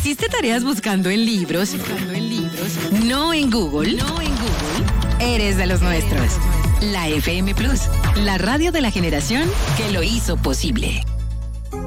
¿Hiciste tareas buscando en libros? No en Google. Eres de los nuestros. La FM Plus, la radio de la generación que lo hizo posible.